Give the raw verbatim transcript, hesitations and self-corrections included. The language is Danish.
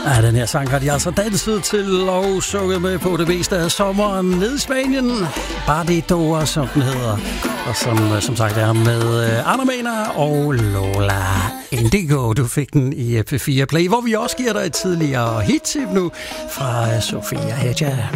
Ja, den her sang har de altså danset til og sukket med på det meste af sommeren nede i Spanien. Badidora, som den hedder. Og som, som sagt er med Anna Mena og Lola Indigo. Du fik den i P fire Play, hvor vi også giver dig et tidligere hit-tip nu fra Sofia Hedja.